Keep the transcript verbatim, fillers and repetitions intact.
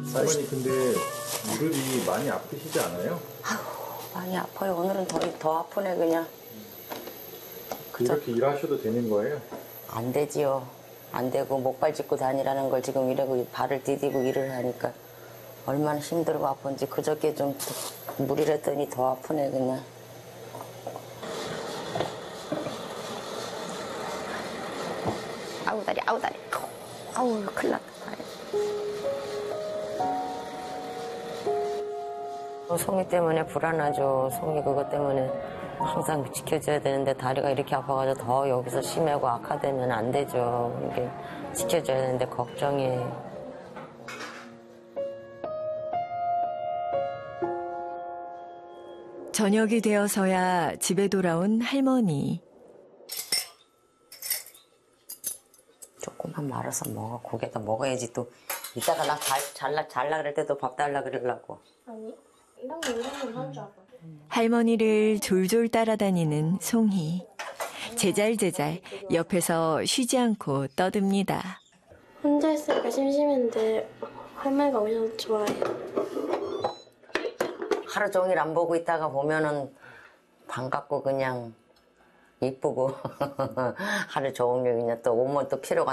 할머니 근데 무릎이 많이 아프시지 않아요? 아휴, 많이 아파요. 오늘은 더, 더 아프네 그냥. 이렇게 일하셔도 되는 거예요? 안 되지요. 안 되고 목발 짚고 다니라는 걸 지금 이러고 발을 디디고 일을 하니까 얼마나 힘들고 아픈지 그저께 좀 무리를 더 아프네 그냥. 아우 다리 아우 다리 아우 큰일 났다. 송이 때문에 불안하죠. 송이 그것 때문에 항상 지켜줘야 되는데 다리가 이렇게 아파가지고 더 여기서 심하고 악화되면 안 되죠. 이게 지켜줘야 되는데 걱정이에요. 저녁이 되어서야 집에 돌아온 할머니. 조금만 말아서 먹어. 고개다 먹어야지 또. 이따가 나 잘, 잘라, 잘라 그럴 때 또 밥 달라 그러려고. 아니, 이런 거 이런 거 한 줄 알아. 할머니를 졸졸 따라다니는 송이. 제잘제잘 옆에서 쉬지 않고 떠듭니다. 혼자 있으니까 심심했는데 할머니가 오셔서 좋아해요. 하루 종일 안 보고 있다가 보면은 반갑고 그냥 이쁘고 하루 종일 그냥 또 오면 또 피로가